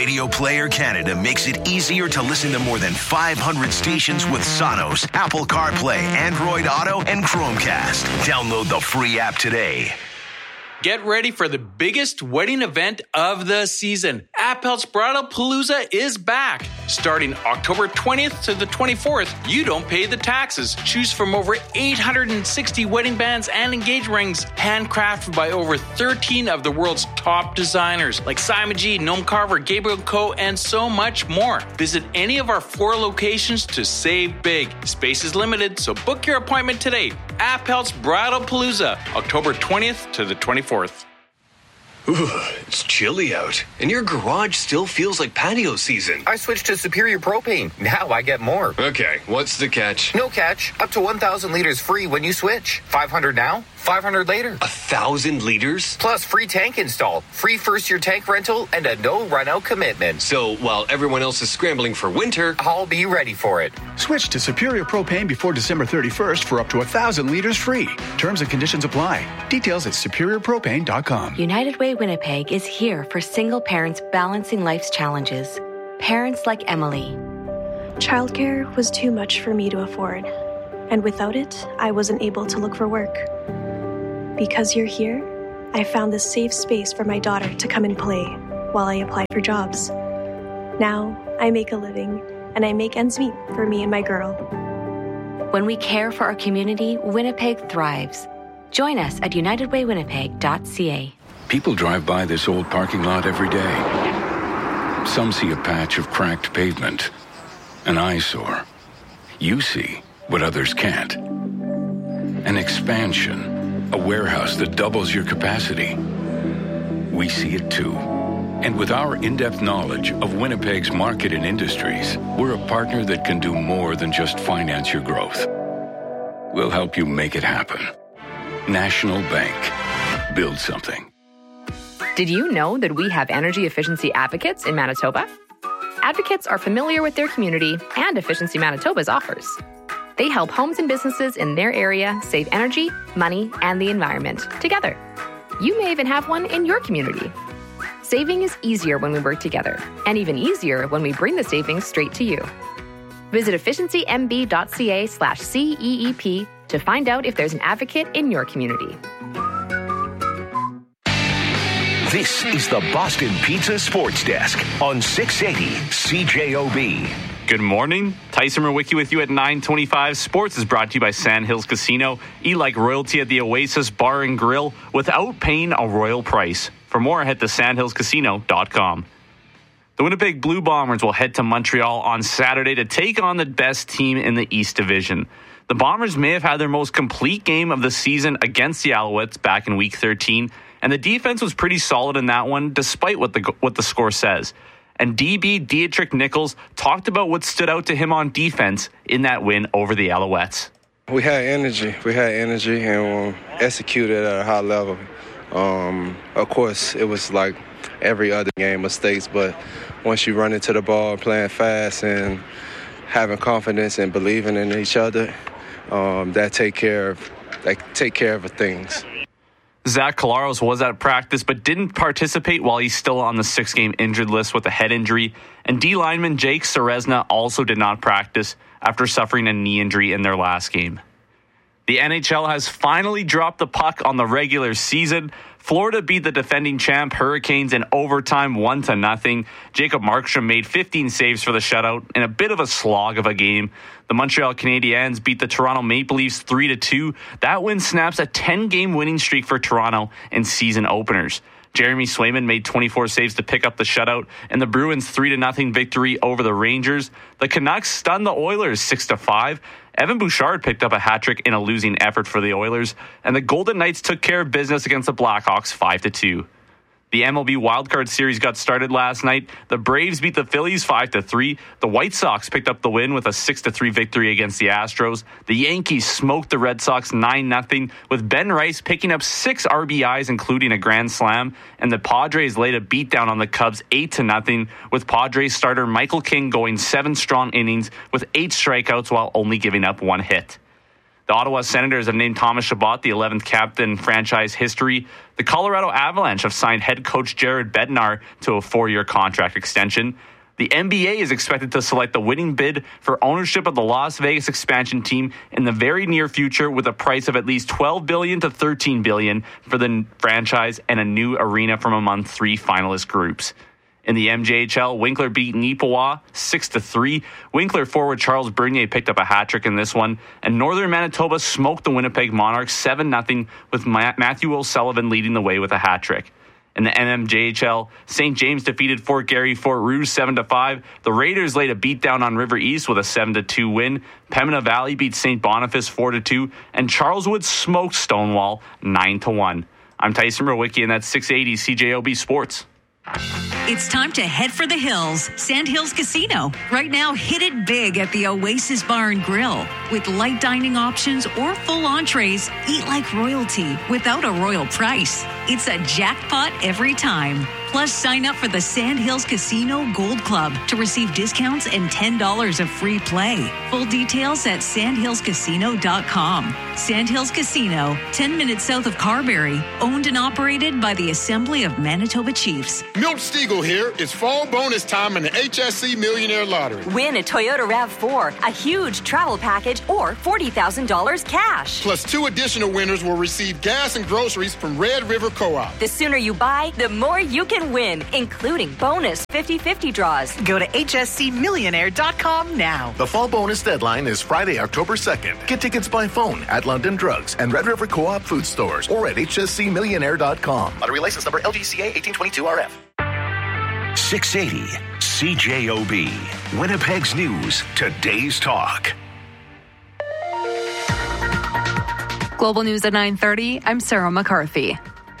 Radio Player Canada makes it easier to listen to more than 500 stations with Sonos, Apple CarPlay, Android Auto, and Chromecast. Download the free app today. Get ready for the biggest wedding event of the season. Appel's Bridal Palooza is back. Starting October 20th to the 24th, you don't pay the taxes. Choose from over 860 wedding bands and engagement rings, handcrafted by over 13 of the world's top designers, like Simon G, Noam Carver, Gabriel Co., and so much more. Visit any of our 4 locations to save big. Space is limited, so book your appointment today. Appel's Bridal Palooza, October 20th to the 24th. Ooh, it's chilly out, and your garage still feels like patio season. I switched to Superior Propane. Now I get more. Okay, what's the catch? No catch. Up to 1,000 liters free when you switch. 500 now, 500 later. 1,000 liters? Plus free tank install, free first-year tank rental, and a no run-out commitment. So while everyone else is scrambling for winter, I'll be ready for it. Switch to Superior Propane before December 31st for up to 1,000 liters free. Terms and conditions apply. Details at superiorpropane.com. United Way Winnipeg is here for single parents balancing life's challenges. Parents like Emily. Childcare was too much for me to afford, and without it, I wasn't able to look for work. Because you're here, I found this safe space for my daughter to come and play while I apply for jobs. Now, I make a living, and I make ends meet for me and my girl. When we care for our community, Winnipeg thrives. Join us at unitedwaywinnipeg.ca. People drive by this old parking lot every day. Some see a patch of cracked pavement, an eyesore. You see what others can't. An expansion, a warehouse that doubles your capacity. We see it too. And with our in-depth knowledge of Winnipeg's market and industries, we're a partner that can do more than just finance your growth. We'll help you make it happen. National Bank. Build something. Did you know that we have energy efficiency advocates in Manitoba? Advocates are familiar with their community and Efficiency Manitoba's offers. They help homes and businesses in their area save energy, money, and the environment together. You may even have one in your community. Saving is easier when we work together, and even easier when we bring the savings straight to you. Visit efficiencymb.ca/CEEP to find out if there's an advocate in your community. This is the Boston Pizza Sports Desk on 680 CJOB. Good morning. Tyson Murwicki with you at 9:25. Sports is brought to you by Sandhills Casino. Eat like royalty at the Oasis Bar and Grill without paying a royal price. For more, head to sandhillscasino.com. The Winnipeg Blue Bombers will head to Montreal on Saturday to take on the best team in the East Division. The Bombers may have had their most complete game of the season against the Alouettes back in Week 13, and the defense was pretty solid in that one, despite what the score says. And DB Dietrich Nichols talked about what stood out to him on defense in that win over the Alouettes. We had energy. And executed at a high level. Of course, it was like every other game, mistakes, but once you run into the ball, playing fast and having confidence and believing in each other, that take care of things. Zach Collaros was at practice but didn't participate while he's still on the 6-game injured list with a head injury. And D lineman Jake Serezna also did not practice after suffering a knee injury in their last game. The NHL has finally dropped the puck on the regular season. Florida beat the defending champ Hurricanes in overtime 1-0. Jacob Markstrom made 15 saves for the shutout in a bit of a slog of a game. The Montreal Canadiens beat the Toronto Maple Leafs 3-2. That win snaps a 10-game winning streak for Toronto in season openers. Jeremy Swayman made 24 saves to pick up the shutout, and the Bruins 3-0 victory over the Rangers. The Canucks stunned the Oilers 6-5. Evan Bouchard picked up a hat-trick in a losing effort for the Oilers, and the Golden Knights took care of business against the Blackhawks 5-2. The MLB wildcard series got started last night. The Braves beat the Phillies 5-3. The White Sox picked up the win with a 6-3 victory against the Astros. The Yankees smoked the Red Sox 9-0, with Ben Rice picking up 6 RBIs, including a grand slam. And the Padres laid a beatdown on the Cubs 8-0, with Padres starter Michael King going 7 strong innings with 8 strikeouts while only giving up 1 hit. The Ottawa Senators have named Thomas Chabot the 11th captain in franchise history. The Colorado Avalanche have signed head coach Jared Bednar to a 4-year contract extension. The NBA is expected to select the winning bid for ownership of the Las Vegas expansion team in the very near future, with a price of at least $12 billion to $13 billion for the franchise and a new arena from among 3 finalist groups. In the MJHL, Winkler beat Neepawa 6-3. Winkler forward Charles Bernier picked up a hat-trick in this one, and Northern Manitoba smoked the Winnipeg Monarchs 7-0, with Matthew O'Sullivan leading the way with a hat-trick. In the NMJHL, St. James defeated Fort Garry Fort Rouge 7-5. The Raiders laid a beatdown on River East with a 7-2 win. Pembina Valley beat St. Boniface 4-2, and Charleswood smoked Stonewall 9-1. I'm Tyson Rowicki, and that's 680 CJOB Sports. It's time to head for the hills. Sandhills Casino. Right now, hit it big at the Oasis Bar and Grill. With light dining options or full entrees, eat like royalty without a royal price. It's a jackpot every time. Plus, sign up for the Sandhills Casino Gold Club to receive discounts and $10 of free play. Full details at sandhillscasino.com. Sandhills Casino, 10 minutes south of Carberry, owned and operated by the Assembly of Manitoba Chiefs. Milt Stiegel here. It's fall bonus time in the HSC Millionaire Lottery. Win a Toyota RAV4, a huge travel package, or $40,000 cash. Plus 2 additional winners will receive gas and groceries from Red River Co-op. The sooner you buy, the more you can win, including bonus 50-50 draws. Go to hscmillionaire.com now. The fall bonus deadline is Friday, October 2nd. Get tickets by phone at London Drugs and Red River Co-op food stores or at hscmillionaire.com. Lottery license number LGCA 1822RF. 680 CJOB. Winnipeg's News. Today's Talk. Global News at 9:30. I'm Sarah McCarthy.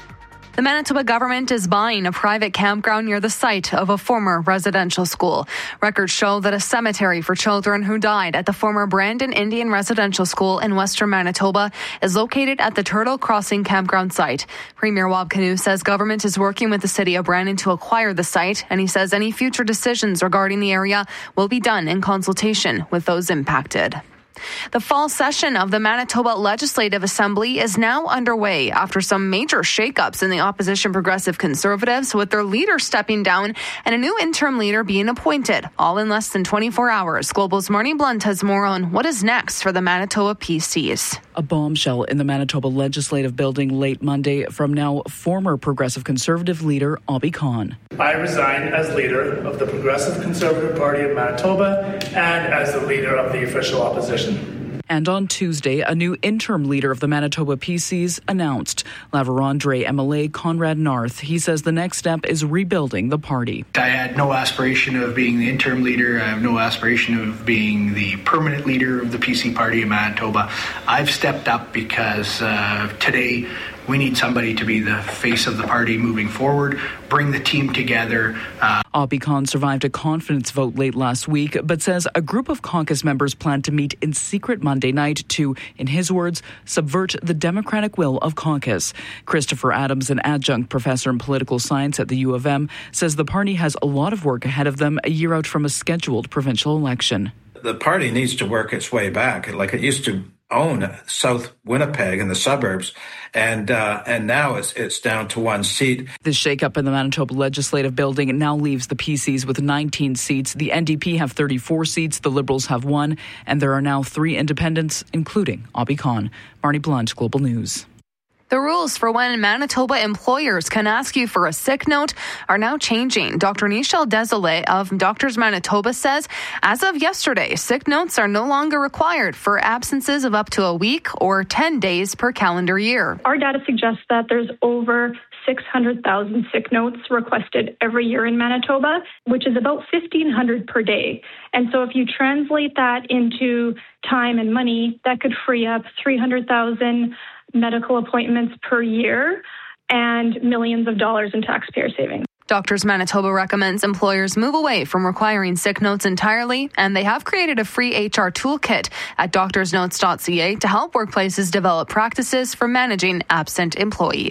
The Manitoba government is buying a private campground near the site of a former residential school. Records show that a cemetery for children who died at the former Brandon Indian Residential School in Western Manitoba is located at the Turtle Crossing campground site. Premier Wab Kinew says government is working with the city of Brandon to acquire the site, and he says any future decisions regarding the area will be done in consultation with those impacted. The fall session of the Manitoba Legislative Assembly is now underway after some major shakeups in the opposition Progressive Conservatives, with their leader stepping down and a new interim leader being appointed, all in less than 24 hours. Global's Marnie Blunt has more on what is next for the Manitoba PCs. A bombshell in the Manitoba Legislative Building late Monday from now former Progressive Conservative leader Obby Khan. I resign as leader of the Progressive Conservative Party of Manitoba and as the leader of the official opposition. And on Tuesday, a new interim leader of the Manitoba PCs announced. La Vérendrye MLA Conrad Narth. He says the next step is rebuilding the party. I had no aspiration of being the interim leader. I have no aspiration of being the permanent leader of the PC party in Manitoba. I've stepped up because today we need somebody to be the face of the party moving forward, bring the team together. Obby Khan survived a confidence vote late last week, but says a group of caucus members plan to meet in secret Monday night to, in his words, subvert the democratic will of caucus. Christopher Adams, an adjunct professor in political science at the U of M, says the party has a lot of work ahead of them a year out from a scheduled provincial election. The party needs to work its way back. Like it used to own South Winnipeg and the suburbs, and now it's down to one seat. This shakeup in the Manitoba Legislative Building now leaves the PCs with 19 seats. The NDP have 34 seats, the Liberals have 1, and there are now 3 independents, including Obby Khan. Marnie Blunt, Global News. The rules for when Manitoba employers can ask you for a sick note are now changing. Dr. Nichelle Desolé of Doctors Manitoba says, as of yesterday, sick notes are no longer required for absences of up to a week or 10 days per calendar year. Our data suggests that there's over 600,000 sick notes requested every year in Manitoba, which is about 1,500 per day. And so if you translate that into time and money, that could free up 300,000 medical appointments per year and millions of dollars in taxpayer savings. Doctors Manitoba recommends employers move away from requiring sick notes entirely, and they have created a free HR toolkit at doctorsnotes.ca to help workplaces develop practices for managing absent employees.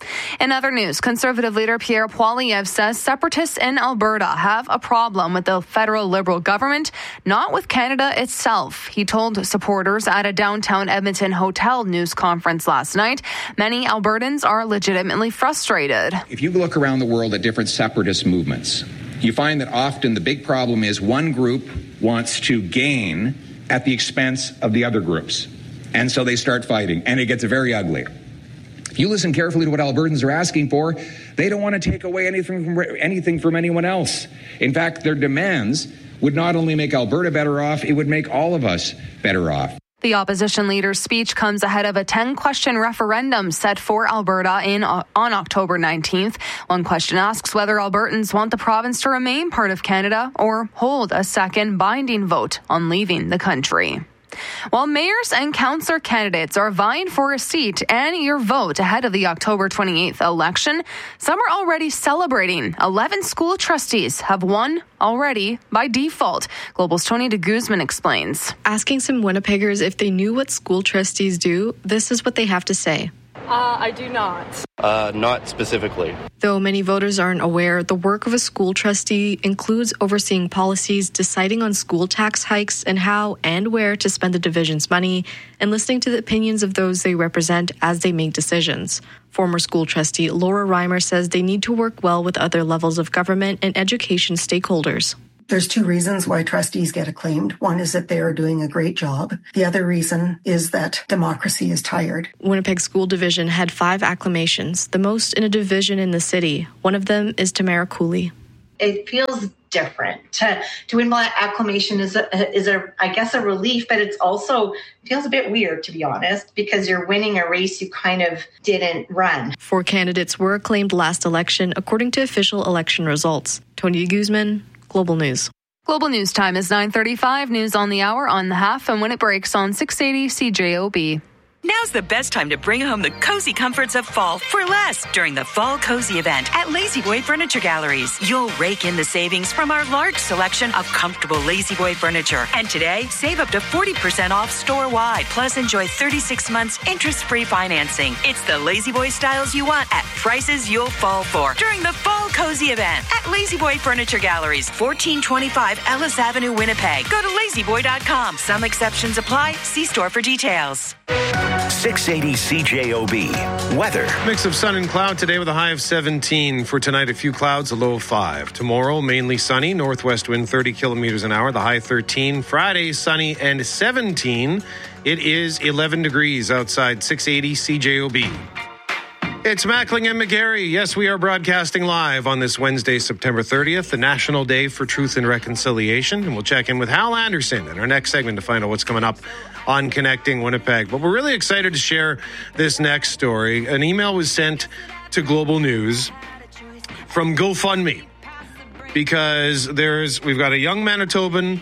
In other news, Conservative leader Pierre Poilievre says separatists in Alberta have a problem with the federal Liberal government, not with Canada itself. He told supporters at a downtown Edmonton hotel news conference last night, many Albertans are legitimately frustrated. If you look around the world at different separatist movements, you find that often the big problem is one group wants to gain at the expense of the other groups. And so they start fighting, and it gets very ugly. If you listen carefully to what Albertans are asking for, they don't want to take away anything from anyone else. In fact, their demands would not only make Alberta better off, it would make all of us better off. The opposition leader's speech comes ahead of a 10-question referendum set for Alberta on October 19th. One question asks whether Albertans want the province to remain part of Canada or hold a second binding vote on leaving the country. While mayors and councillor candidates are vying for a seat and your vote ahead of the October 28th election, some are already celebrating. 11 school trustees have won already by default. Global's Tony de Guzman explains. Asking some Winnipeggers if they knew what school trustees do, this is what they have to say. I do not. Not specifically. Though many voters aren't aware, the work of a school trustee includes overseeing policies, deciding on school tax hikes, and how and where to spend the division's money, and listening to the opinions of those they represent as they make decisions. Former school trustee Laura Reimer says they need to work well with other levels of government and education stakeholders. There's two reasons why trustees get acclaimed. One is that they are doing a great job. The other reason is that democracy is tired. Winnipeg School Division had 5 acclamations, the most in a division in the city. One of them is Tamara Cooley. It feels different. To win by acclamation is I guess a relief, but it feels a bit weird, to be honest, because you're winning a race you kind of didn't run. 4 candidates were acclaimed last election, according to official election results. Tony Guzman, Global News. Global News time is 9:35. News on the hour, on the half, and when it breaks on 680 CJOB. Now's the best time to bring home the cozy comforts of fall for less during the Fall Cozy event at La-Z-Boy Furniture Galleries. You'll rake in the savings from our large selection of comfortable La-Z-Boy furniture. And today, save up to 40% off store-wide, plus enjoy 36 months interest-free financing. It's the La-Z-Boy styles you want at prices you'll fall for during the Fall Cozy event at La-Z-Boy Furniture Galleries, 1425 Ellis Avenue, Winnipeg. Go to lazyboy.com. Some exceptions apply. See store for details. 680 CJOB. Weather. Mix of sun and cloud today with a high of 17. For tonight, a few clouds, a low of 5. Tomorrow, mainly sunny. Northwest wind 30 kilometers an hour. The high 13. Friday, sunny and 17. It is 11 degrees outside 680 CJOB. It's Mackling and McGarry. Yes, we are broadcasting live on this Wednesday, September 30th, the National Day for Truth and Reconciliation. And we'll check in with Hal Anderson in our next segment to find out what's coming up on Connecting Winnipeg. But we're really excited to share this next story. An email was sent to Global News from GoFundMe because we've got a young Manitoban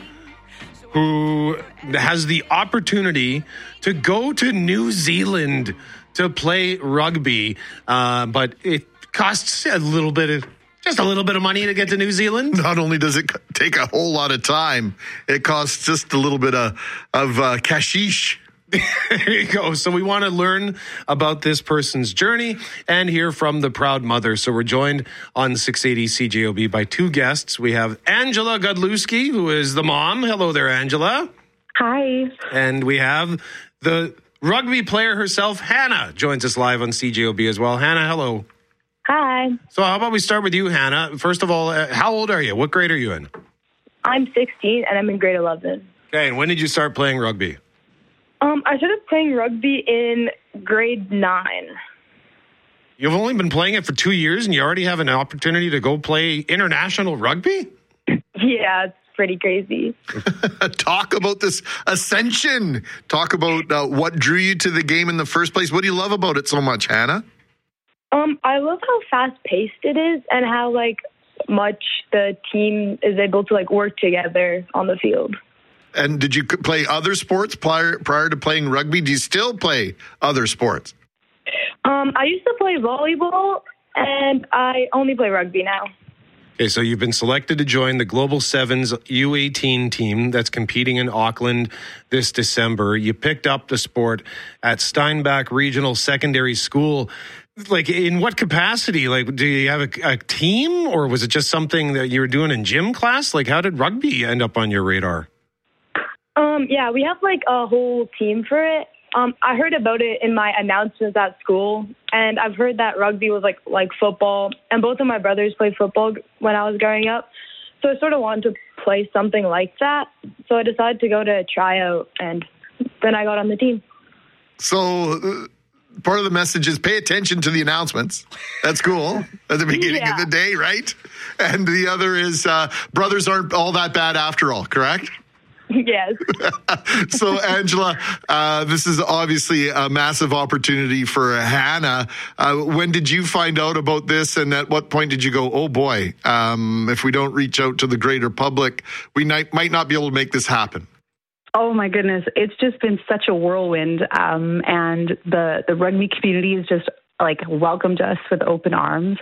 who has the opportunity to go to New Zealand to play rugby, but it costs just a little bit of money to get to New Zealand. Not only does it take a whole lot of time, it costs just a little bit of cashish. There you go. So we want to learn about this person's journey and hear from the proud mother. So we're joined on 680 CJOB by 2 guests. We have Angela Godlewski, who is the mom. Hello there, Angela. Hi. And we have the rugby player herself, Hannah, joins us live on CJOB as well. Hannah, hello. Hi. So how about we start with you, Hannah? First of all, how old are you? What grade are you in? I'm 16 and I'm in grade 11. Okay, and when did you start playing rugby? I started playing rugby in grade 9. You've only been playing it for 2 years and you already have an opportunity to go play international rugby? Yeah, it's pretty crazy. Talk about this ascension. Talk about what drew you to the game in the first place. What do you love about it so much, Hannah? I love how fast-paced it is and how, much the team is able to, work together on the field. And did you play other sports prior to playing rugby? Do you still play other sports? I used to play volleyball, and I only play rugby now. Okay, so you've been selected to join the Global Sevens U18 team that's competing in Auckland this December. You picked up the sport at Steinbach Regional Secondary School. Like, in what capacity? Like, do you have a team, or was it just something that you were doing in gym class? Like, how did rugby end up on your radar? Yeah, we have like a whole team for it. I heard about it in my announcements at school, and I've heard that rugby was like football, and both of my brothers played football when I was growing up. So I sort of wanted to play something like that. So I decided to go to a tryout, and then I got on the team. So part of the message is pay attention to the announcements. That's cool at the beginning of the day, right? And the other is brothers aren't all that bad after all, correct? Yes. So, Angela, this is obviously a massive opportunity for Hannah. When did you find out about this, and at what point did you go, oh boy, if we don't reach out to the greater public, we might not be able to make this happen? Oh my goodness, it's just been such a whirlwind, and the rugby community is just welcomed us with open arms.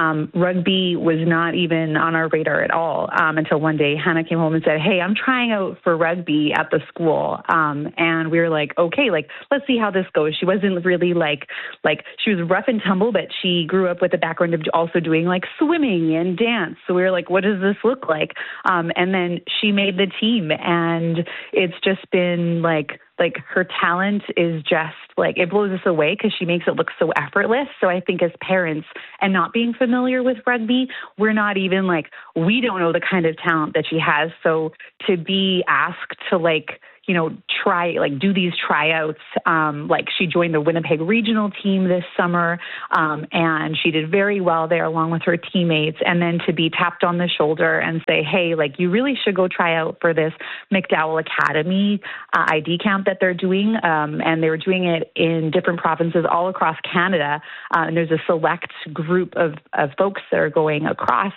Rugby was not even on our radar at all until one day Hannah came home and said, hey, I'm trying out for rugby at the school. And we were like, okay, let's see how this goes. She wasn't really she was rough and tumble, but she grew up with a background of also doing swimming and dance. So we were like, what does this look like? And then she made the team, and it's just been her talent is just it blows us away because she makes it look so effortless. So I think as parents, and not being familiar with rugby, we're not even we don't know the kind of talent that she has. So to be asked to try, do these tryouts, she joined the Winnipeg regional team this summer, and she did very well there along with her teammates. And then to be tapped on the shoulder and say, hey, you really should go try out for this McDowell Academy ID camp that they're doing. And they were doing it in different provinces all across Canada. And there's a select group of folks that are going across.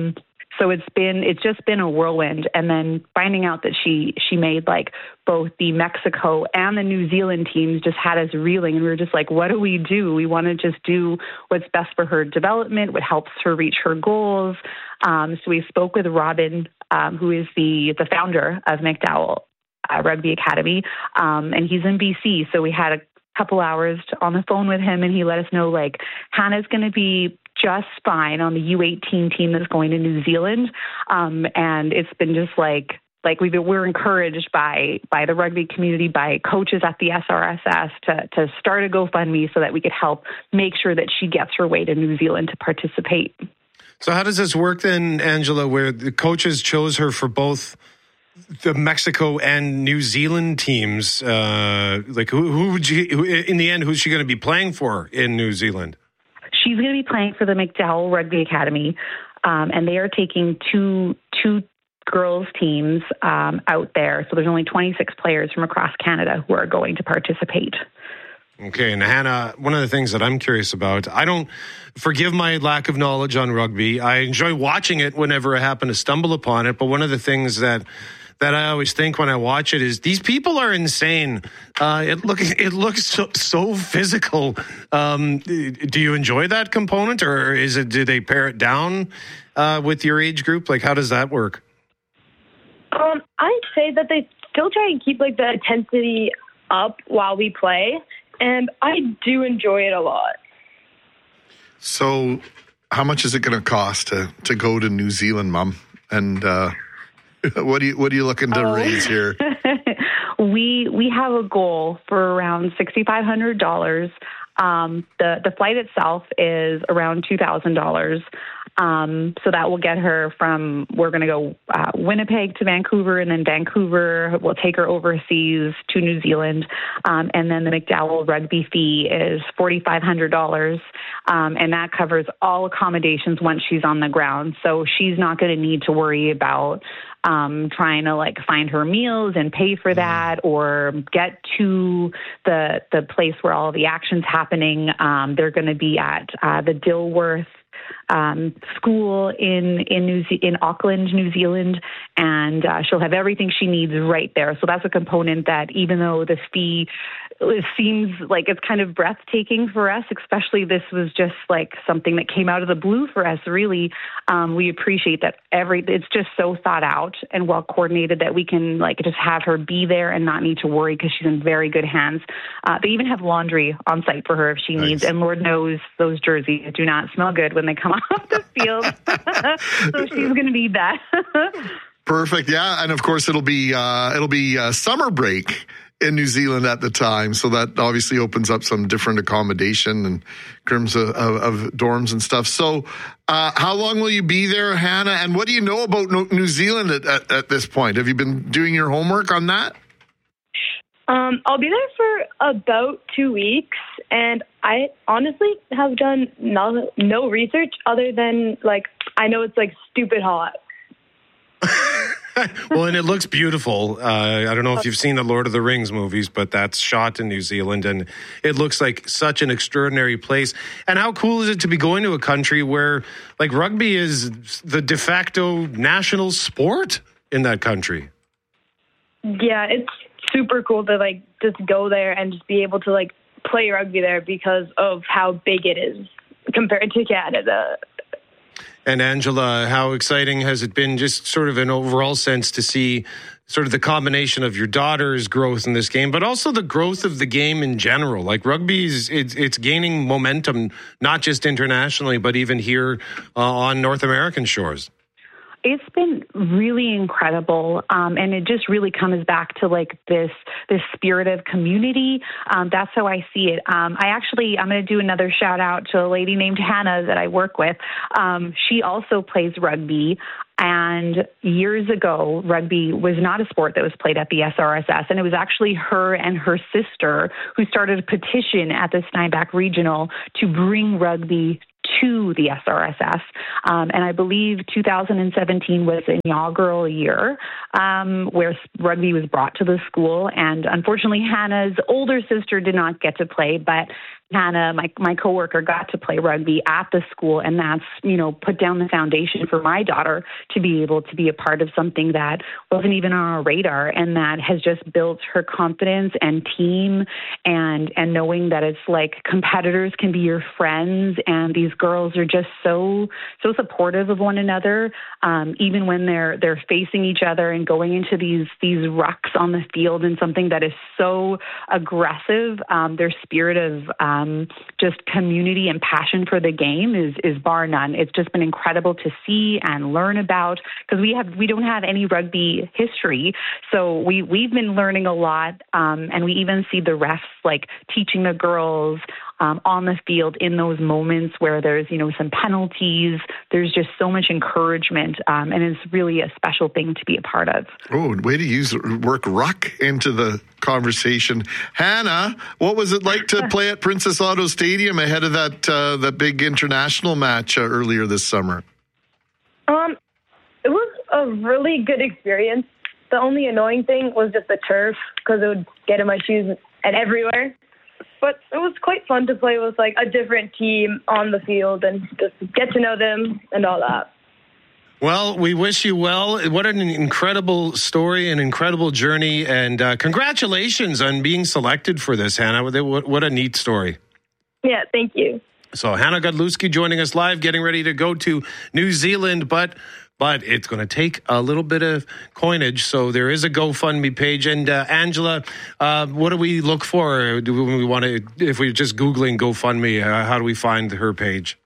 So it's just been a whirlwind. And then finding out that she made both the Mexico and the New Zealand teams just had us reeling. And we were just what do? We want to just do what's best for her development, what helps her reach her goals. So we spoke with Robin, who is the founder of McDowell Rugby Academy. And he's in BC. So we had a couple hours on the phone with him, and he let us know Hannah's going to be just fine on the U18 team that's going to New Zealand. And it's been just we're encouraged by the rugby community, by coaches at the SRSS to start a GoFundMe so that we could help make sure that she gets her way to New Zealand to participate. So how does this work then, Angela, where the coaches chose her for both the Mexico and New Zealand teams? Who would you, in the end, who's she going to be playing for in New Zealand? She's going to be playing for the McDowell Rugby Academy, and they are taking two girls teams out there. So there's only 26 players from across Canada who are going to participate. Okay, and Hannah, one of the things that I'm curious about, I don't forgive my lack of knowledge on rugby. I enjoy watching it whenever I happen to stumble upon it, but one of the things that I always think when I watch it is these people are insane. It looks so physical. Do you enjoy that component, or do they pare it down with your age group? How does that work? I'd say that they still try and keep the intensity up while we play, and I do enjoy it a lot. So how much is it going to cost to go to New Zealand, Mom? And what are you looking to raise here? We have a goal for around $6,500. The flight itself is around $2,000. So that will get her we're going to go Winnipeg to Vancouver, and then Vancouver will take her overseas to New Zealand. And then the McDowell rugby fee is $4,500. And that covers all accommodations once she's on the ground. So she's not going to need to worry about trying to find her meals and pay for that, or get to the place where all the action's happening. They're going to be at the Dilworth school in Auckland, New Zealand, and she'll have everything she needs right there. So that's a component that, even though the fee it seems like it's kind of breathtaking for us, especially this was just like something that came out of the blue for us, really. We appreciate that it's just so thought out and well coordinated that we can like just have her be there and not need to worry because she's in very good hands. They even have laundry on site for her if she needs, and Lord knows those jerseys do not smell good when they come off the field. So she's going to need that. Perfect. Yeah. And of course it'll be summer break in New Zealand at the time. So that obviously opens up some different accommodation in terms of dorms and stuff. So how long will you be there, Hannah? And what do you know about New Zealand at this point? Have you been doing your homework on that? I'll be there for about 2 weeks, and I honestly have done no research other than, like, I know it's, like, stupid hot. Well, and it looks beautiful. I don't know if you've seen the Lord of the Rings movies, but that's shot in New Zealand, and it looks like such an extraordinary place. And how cool is it to be going to a country where, like, rugby is the de facto national sport in that country? Yeah, it's super cool to, like, just go there and just be able to, like, play rugby there because of how big it is compared to Canada. And Angela, how exciting has it been, just sort of an overall sense, to see sort of the combination of your daughter's growth in this game, but also the growth of the game in general? Like, rugby it's gaining momentum, not just internationally, but even here on North American shores. It's been really incredible, and it just really comes back to like this spirit of community. That's how I see it. I'm going to do another shout out to a lady named Hannah that I work with. She also plays rugby. And years ago, rugby was not a sport that was played at the SRSS. And it was actually her and her sister who started a petition at the Steinbach Regional to bring rugby to the SRSS. And I believe 2017 was an inaugural year where rugby was brought to the school. And unfortunately, Hannah's older sister did not get to play, but Hannah, my coworker, got to play rugby at the school, and that's, put down the foundation for my daughter to be able to be a part of something that wasn't even on our radar, and that has just built her confidence and team, and knowing that it's like competitors can be your friends, and these girls are just so supportive of one another, even when they're facing each other and going into these rucks on the field, and something that is so aggressive. Their spirit of just community and passion for the game is bar none. It's just been incredible to see and learn about, because we don't have any rugby history, so we've been learning a lot, and we even see the refs like teaching the girls on the field in those moments where there's some penalties. There's just so much encouragement, and it's really a special thing to be a part of. Oh, way to work ruck into the conversation. Hannah, what was it like to play at Princess Auto Stadium ahead of that big international match earlier this summer? It was a really good experience. The only annoying thing was just the turf, because it would get in my shoes and everywhere. But it was quite fun to play with like a different team on the field and just get to know them and all that. Well, we wish you well. What an incredible story, an incredible journey, and congratulations on being selected for this, Hannah. What a neat story. Yeah, thank you. So Hannah Godlewski joining us live, getting ready to go to New Zealand, but it's going to take a little bit of coinage, so there is a GoFundMe page. And Angela, what do we look for? Do we want to, if we're just Googling GoFundMe, how do we find her page?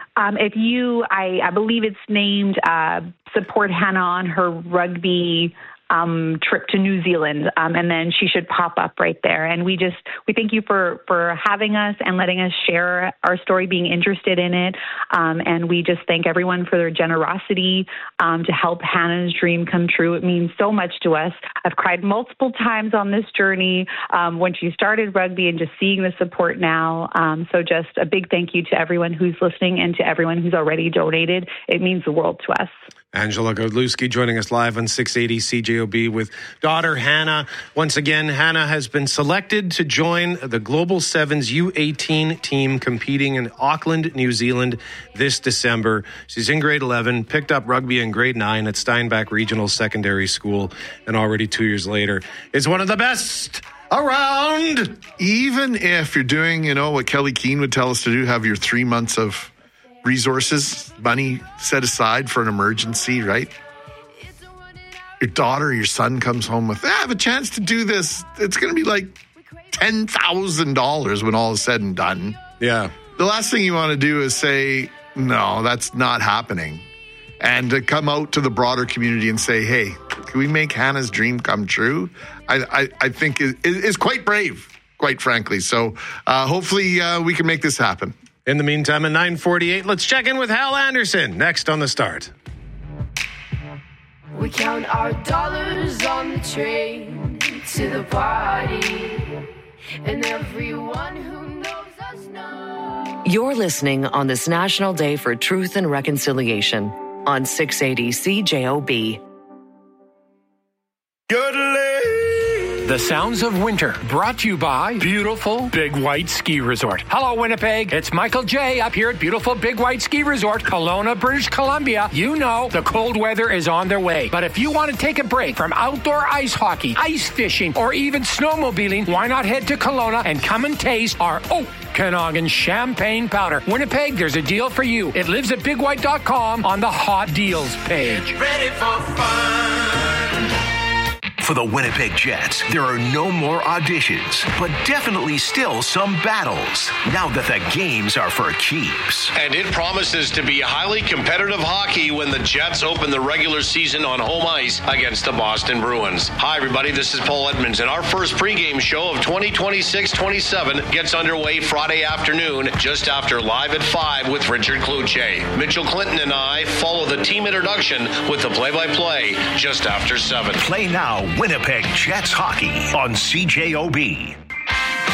I believe it's named Support Hannah on her rugby trip to New Zealand, and then she should pop up right there. And we thank you for having us and letting us share our story, being interested in it. And we just thank everyone for their generosity to help Hannah's dream come true. It means so much to us. I've cried multiple times on this journey when she started rugby, and just seeing the support now. So just a big thank you to everyone who's listening and to everyone who's already donated. It means the world to us. Angela Godlewski joining us live on 680 CJOB with daughter Hannah. Once again, Hannah has been selected to join the Global Sevens U18 team competing in Auckland, New Zealand this December. She's in grade 11, picked up rugby in grade 9 at Steinbach Regional Secondary School, and already 2 years later is one of the best around. Even if you're doing, what Kelly Keane would tell us to do, have your 3 months of resources, money set aside for an emergency, right? Your daughter or your son comes home with, I have a chance to do this. It's going to be like $10,000 when all is said and done. Yeah. The last thing you want to do is say, no, that's not happening. And to come out to the broader community and say, hey, can we make Hannah's dream come true? I think is quite brave, quite frankly. So hopefully we can make this happen. In the meantime, at 9:48, let's check in with Hal Anderson next on The Start. We count our dollars on the train to the party, and everyone who knows us knows. You're listening on this National Day for Truth and Reconciliation on 680 CJOB. The Sounds of Winter, brought to you by beautiful Big White Ski Resort. Hello, Winnipeg. It's Michael J. up here at beautiful Big White Ski Resort, Kelowna, British Columbia. You know the cold weather is on their way. But if you want to take a break from outdoor ice hockey, ice fishing, or even snowmobiling, why not head to Kelowna and come and taste our Okanagan Champagne Powder. Winnipeg, there's a deal for you. It lives at bigwhite.com on the Hot Deals page. Ready for fun. For the Winnipeg Jets, there are no more auditions, but definitely still some battles, now that the games are for keeps. And it promises to be highly competitive hockey when the Jets open the regular season on home ice against the Boston Bruins. Hi, everybody, this is Paul Edmonds, and our first pregame show of 2026-27 gets underway Friday afternoon, just after Live at 5 with Richard Cloutier. Mitchell Clinton and I follow the team introduction with the play-by-play just after 7. Play now, Winnipeg Jets hockey on CJOB.